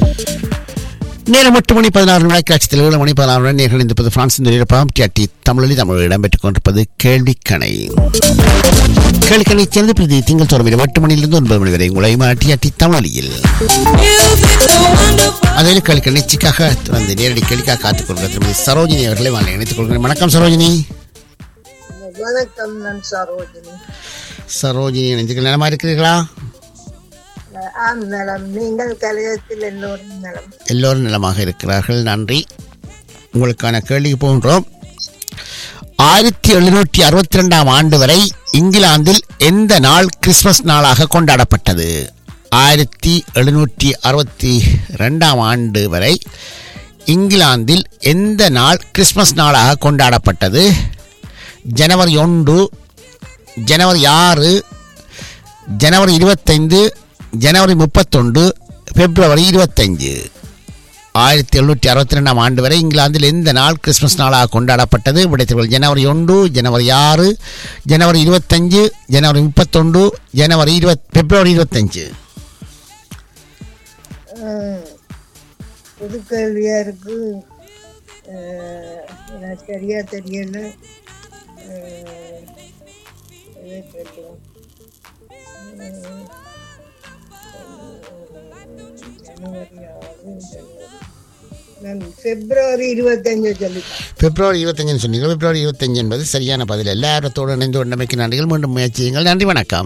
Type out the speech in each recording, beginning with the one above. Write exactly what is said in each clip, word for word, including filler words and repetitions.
நேரம் எட்டு மணி பதினாறு மணிக்காட்சியில் ஏழு மணி பதினாறு மணி நேர்கள் இருப்பது பிரான்சின் நிரப்பம் டிஆர்டி தமிழில் தமிழ் இடம்பெற்றுக் கொண்டிருப்பது கேள்விக்கணை. கேள்விக்கணை சேர்ந்து பிரதி திங்கள் தோறும் எட்டு மணியிலிருந்து ஒன்பது மணி வரை உங்களை டிஆர்டி தமிழில் அதில் கேள்விக்கணை நிச்சயக்காக வந்து நேரடி கேள்விக்காக காத்துக் கொள்கிற திருமதி சரோஜினி அவர்களை வாங்க இணைத்துக் கொள்கிறேன். வணக்கம் சரோஜினி. வணக்கம். நான் சரோஜினி. சரோஜினி இணைந்து நலமா இருக்கிறீர்களா? ஆம், நலம். நீங்கள் கலையத்தில் எல்லோரும் நலம்? எல்லோரும் நலமாக இருக்கிறார்கள், நன்றி. உங்களுக்கான கேள்விக்கு போகின்றோம். ஆயிரத்தி எழுநூற்றி அறுபத்தி ரெண்டாம் ஆண்டு வரை இங்கிலாந்தில் எந்த நாள் கிறிஸ்துமஸ் நாளாக கொண்டாடப்பட்டது? ஆயிரத்தி எழுநூற்றி அறுபத்தி ரெண்டாம் ஆண்டு வரை இங்கிலாந்தில் எந்த நாள் கிறிஸ்துமஸ் நாளாக கொண்டாடப்பட்டது? ஜனவரி ஒன்று, ஜனவரி ஆறு, ஜனவரி இருபத்தைந்து, ஜனவரி முப்பத்தொன்று, பிப்ரவரி இருபத்தஞ்சு. ஆயிரத்தி எழுநூற்றி அறுபத்தி ரெண்டாம் ஆண்டு வரை இங்கிலாந்தில் எந்த நாள் கிறிஸ்துமஸ் நாளாக கொண்டாடப்பட்டது? விடைத்தவர்கள் ஜனவரி ஒன்று, ஜனவரி ஆறு, ஜனவரி இருபத்தஞ்சு, ஜனவரி முப்பத்தொன்று, ஜனவரி இருபத் பிப்ரவரி இருபத்தஞ்சு. புது கேள்வியா இருக்கு, எனக்கு சரியா தெரியல. பிப்ரவரி இருபத்தஞ்சு சொல்லிட்டேன். பிப்ரவரி இருபத்தஞ்சுன்னு சொன்னீங்க. பிப்ரவரி இருபத்தஞ்சு என்பது சரியான பதில். எல்லாத்தோடு இணைந்து கொண்டமைக்கு நன்றிகள். மீண்டும் முயற்சியுங்கள். நன்றி, வணக்கம்.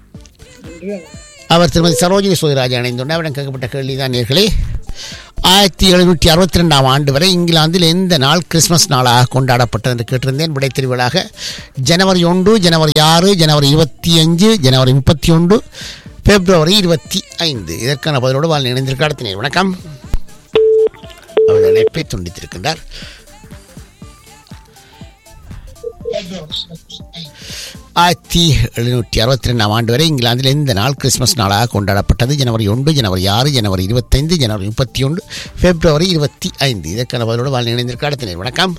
அவர் திருமதி சரோஜினி சோதிராஜா இணைந்துள்ள அவரிடம் கேட்கப்பட்ட கேள்விதான் நேர்களே. ஆயிரத்தி எழுநூற்றி அறுபத்தி ரெண்டாம் ஆண்டு வரை இங்கிலாந்தில் எந்த நாள் கிறிஸ்துமஸ் நாளாக கொண்டாடப்பட்டது என்று கேட்டிருந்தேன். விடை தெரிவுகளாக ஜனவரி ஒன்று, ஜனவரி ஆறு, ஜனவரி இருபத்தி அஞ்சு, ஜனவரி முப்பத்தி ஒன்று, பிப்ரவரி இருபத்தி ஐந்து. இதற்கான பதிலோடு வாழ் இணைந்திருக்க அடுத்த நேர். வணக்கம். அவர் இணைப்பை துண்டித்திருக்கின்றார். ஆயிரத்தி எழுநூற்றி அறுபத்தி ரெண்டாம் ஆண்டு வரை இங்கிலாந்தில் எந்த நாள் கிறிஸ்துமஸ் நாளாக கொண்டாடப்பட்டது? ஜனவரி ஒன்று, ஜனவரி ஆறு, ஜனவரி இருபத்தைந்து, ஜனவரி முப்பத்தி ஒன்று, பிப்ரவரி இருபத்தி ஐந்து. இதற்கான பதிலோடு வாழ் இணைந்திருக்க அடுத்த நேர். வணக்கம்.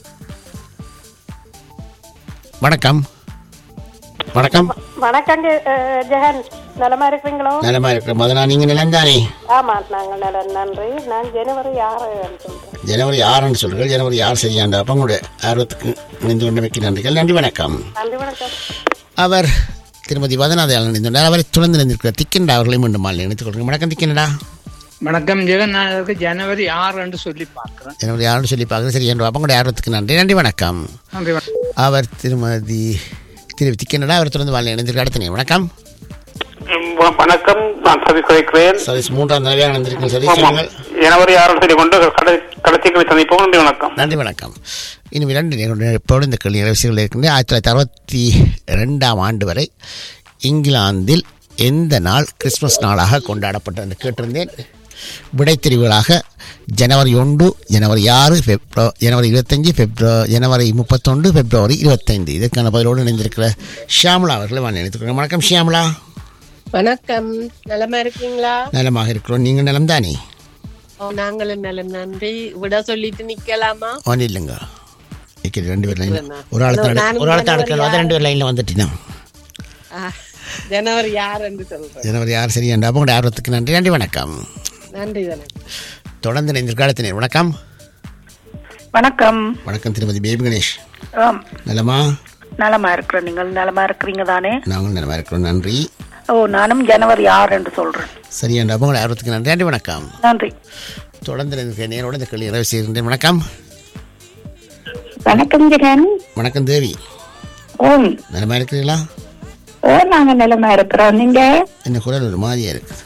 வணக்கம். வணக்கம். வணக்கங்க ஜெகன், நலமா இருக்கிறீங்களோ? நலமா இருக்கிற மதனா, நீங்க நிலம் தானே? ஆமா, நாங்கள் நலம், நன்றி. நான் ஜனவரி ஆறு சொல்றேன். ஜனவரி ஆறுன்னு சொல்லுங்கள். ஜனவரி ஆறு சரியாண்டா. அப்போ உங்களுடைய ஆர்வத்துக்கு இணைந்து கொண்டமைக்கு நன்றிகள். நன்றி, வணக்கம். நன்றி, வணக்கம். அவர் திருமதி வதனாதயாளன் இணைந்துள்ளார். அவரை தொடர்ந்து இணைந்திருக்கிற திக்கண்டா அவர்களை மீண்டும் மாலை இணைத்துக் கொள்கிறேன். வணக்கம் திக்கண்டா. வணக்கம் ஜெகன், நான் அதற்கு ஜனவரி ஆறு என்று சொல்லி பார்க்கிறேன். ஜனவரி ஆறுன்னு சொல்லி பார்க்குறேன். சரி என்று அப்போ உங்களுடைய ஆர்வத்துக்கு நன்றி. நன்றி, வணக்கம். நன்றி. அவர் திருமதி திரு திக்கண்டா அவரை தொடர்ந்து மாலை இணைந்திருக்கிற அடுத்த நேரம். வணக்கம். வணக்கம், நான் சதீஷ் கதைக்கிறேன். சதீஷ் மூன்றாம் தடவையாக நடந்திருக்கேன். சதீஷ் ஜனவரி ஆறாம் தேதி கொண்டு கடைசிகளை சந்திப்போம். நன்றி, வணக்கம். நன்றி, வணக்கம். இன்னும் இரண்டு எப்போது இந்த கேள்வி நிறைவேற்றிகள் இருக்கின்ற ஆயிரத்தி தொள்ளாயிரத்தி அறுபத்தி ரெண்டாம் ஆண்டு வரை இங்கிலாந்தில் எந்த நாள் கிறிஸ்துமஸ் நாளாக கொண்டாடப்பட்டது என்று கேட்டிருந்தேன். விடைத்தெரிவுகளாக ஜனவரி ஒன்று, ஜனவரி ஆறு, பிப்ரவரி ஜனவரி இருபத்தஞ்சு, பிப்ரவரி ஜனவரி முப்பத்தொன்று, பிப்ரவரி இருபத்தைந்து. இதற்கான பதிலோடு இணைந்திருக்கிற ஷியாமலா அவர்களை நான் நினைத்துக்கிறேன். வணக்கம் ஷியாமலா. வணக்கம், நலமா இருக்கீங்களா? நலமாக இருக்கிறோம். நீங்கள் நலம் தானே? நாங்களும் நலம், நன்றி. விட சொல்லிட்டு நிக்கலாமா? ஒன்றும் இல்லைங்க, நிற்கிறது ரெண்டு பேர் லைன். ஒரு ஆளத்தை ஒரு ஆளத்தை அடுக்கலாம். ரெண்டு பேர் லைனில் வந்துட்டீங்க. ஜனவரி ஆறு என்று சொல்றேன். ஜனவரி ஆறு சரியாண்டா. அப்போ உங்களுடைய ஆர்வத்துக்கு நன்றி. நன்றி, வணக்கம். நன்றி, வணக்கம். தொடர்ந்து இணைந்திருக்க அடுத்த நேர். வணக்கம். வணக்கம். வணக்கம் திருமதி பேபி கணேஷ். நலமா? நலமா இருக்கிறோம். நீங்கள் நலமா இருக்கிறீங்க தானே? நாங்களும் நலமா இருக்கிறோம், நன்றி. ஓ, நானும் ஜனவரி ஆறு என்று சொல்றேன். சரியாண்டா. அப்போ உங்களுடைய ஆர்வத்துக்கு நன்றி. நன்றி, வணக்கம். நன்றி. தொடர்ந்து இணைந்திருக்க நேரோட இந்த கேள்வி நிறைவு செய்கின்றேன். வணக்கம். வணக்கம் ஜெகன். வணக்கம் தேவி. ஓம். நலமா இருக்கிறீங்களா? ஓ, நாங்க நலமா இருக்கிறோம். நீங்க? என்ன குரல் ஒரு மாதிரியா இருக்கு?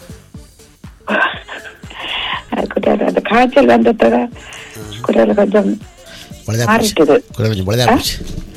அந்த காய்ச்சல் வந்தத குரல் கொஞ்சம் மாறிட்டது. குரல் கொஞ்சம் பழுதா போச்சு.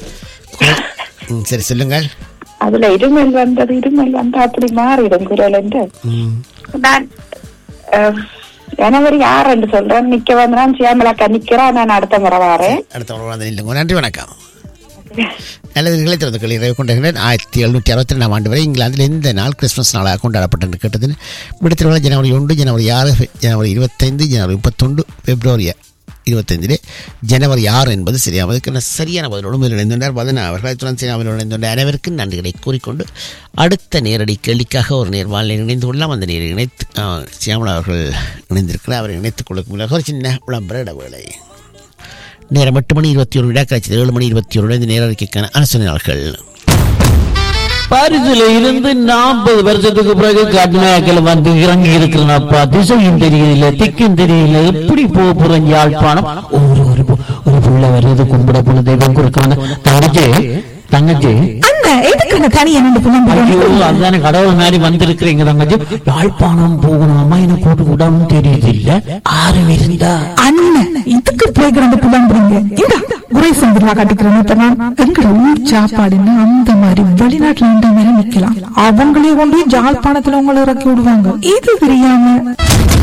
சரி, சொல்லுங்கள். அதுல இருமல் வந்தது, இருமல் வந்தா அப்படி மாறிடும் குரல் என்று. நான் ஜனவரி ஆறு என்று சொல்றேன். நிக்க வந்தான் சியாமலாக்கா நிக்கிறேன். நான் அடுத்த முறை வரேன். அடுத்த முறை வந்து இல்லைங்க. நன்றி, வணக்கம். நல்லது, நிலைத்திறந்த கல்வி நிறைவு கொண்டிருக்கிறேன். ஆயிரத்தி எழுநூற்றி அறுபத்தி ரெண்டாம் ஆண்டு வரை இங்கிலாந்தில் எந்த நாள் கிறிஸ்துமஸ் நாளாக கொண்டாடப்பட்டது கேட்டது. விடுத்திருவிழா ஜனவரி ஒன்று, ஜனவரி ஆறு, ஜனவரி இருபத்தைந்து, ஜனவரி முப்பத்தொன்று, பிப்ரவரி இருபத்தைந்திலே ஜனவரி ஆறு என்பது சரியாக அதுக்கு சரியான பதிலோடு முதல் இணைந்துள்ளார் வதனா அவர்கள் துணை அவர்கள் இணைந்துள்ள அனைவருக்கும் நன்றிகளை கூறிக்கொண்டு அடுத்த நேரடி கேள்விக்காக ஒரு நேர்வாளை இணைந்து கொள்ளலாம். அந்த நேரை இணைத்து சியாமலா அவர்கள் இணைந்திருக்கிறார். அவரை இணைத்துக் கொள்ளும் ஒரு சின்ன விளம்பர இடவேளை. நேரம் எட்டு மணி இருபத்தி ஒரு விழா காட்சி ஏழு மணி இருபத்தி ஒரு இந்த நேர அறிக்கைக்கான அனுசரணை நாட்கள். பாரிஸ்ல இருந்து நாற்பது வருஷத்துக்கு பிறகு கடுமையாக்கல வந்து இறங்கி இருக்கிறனப்பா. திசையும் தெரியல, திக்கும் தெரியல, எப்படி போக போறேன் யாழ்ப்பாணம். ஒரு ஒரு ஒரு புள்ள வருது கும்பிட போன தெய்வம் கொடுக்கான தங்கச்சி தங்கச்சி அதான கடவுள் மாதிரி வந்திருக்கிறீங்க தங்கச்சி. யாழ்ப்பாணம் போகணும் அம்மா எனக்கு கூட்டு கூடாம தெரியுது இல்ல ஆறு இருந்தா அண்ணன் இதுக்கு போய் கிடந்து புலம்புறீங்க. குறை சந்திரா கட்டிக்கிறேன் எங்க ஊர் சாப்பாடுன்னு அந்த மாதிரி வெளிநாட்டுல இந்த மாதிரி நிக்கலாம். அவங்களே கொண்டு ஜாழ்ப்பாணத்துல உங்களை இறக்கி விடுவாங்க. இது தெரியாம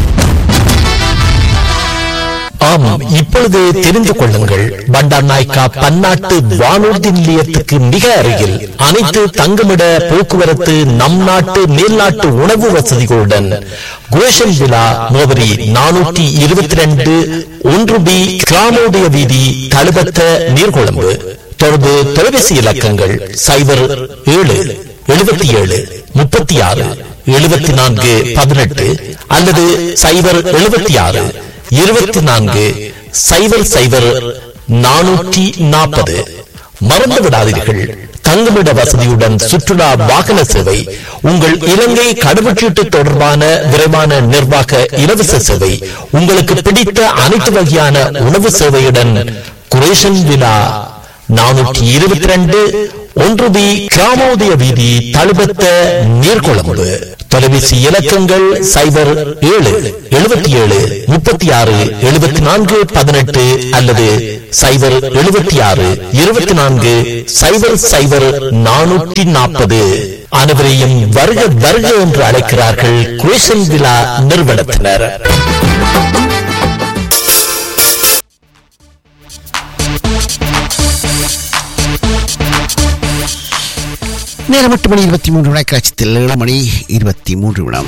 ஆமாம், இப்பொழுது தெரிந்து கொள்ளுங்கள். பண்டார் நாயக்கா பன்னாட்டு வானூர்தி நிலையத்துக்கு மிக அருகில் அனைத்து தங்குமிட போக்குவரத்து நம் நாட்டு மேல்நாட்டு உணவு வசதிகளுடன் குரேஷன் விழா முகவரி நானூற்றி இருபத்தி ரெண்டு ஒன்று பி கிராமோதய வீதி தழுபத்த நீர்கொழும்பு. தொடர்பு தொலைபேசி இலக்கங்கள் சைபர் ஏழு எழுபத்தி ஏழு முப்பத்தி ஆறு எழுபத்தி நான்கு பதினெட்டு அல்லது சைபர் எழுபத்தி ஆறு இருபத்தி நான்கு சைபர் சைபர் நானூற்றி நாற்பது. மறந்து விடாதீர்கள், தங்குமிட வசதியுடன் சுற்றுலா வாகன சேவை, உங்கள் இலங்கை கடவுச்சீட்டு தொடர்பான விரைவான நிர்வாக இலவச சேவை, உங்களுக்கு பிடித்த அனைத்து வகையான உணவு சேவையுடன் குரேஷன் விழா நானூற்றி இருபத்தி ரெண்டு ஒன்று பி கிராமோதய வீதி தழுபத்த நீர்கொழும்பு. தொலைபேசி இலக்கங்கள் சைபர் ஏழு எழுபத்தி ஏழு முப்பத்தி ஆறு எழுபத்தி நான்கு பதினெட்டு அல்லது சைபர் எழுபத்தி ஆறு இருபத்தி நான்கு சைபர் சைபர் நானூற்றி நாற்பது. அனைவரையும் வருக வருக என்று அழைக்கிறார்கள் குரேஷன் விழா நிறுவனத்தினர். நேரம் எட்டு மணி இருபத்தி மூன்று விழா காட்சியில் ஏழு மணி இருபத்தி மூன்று விழா.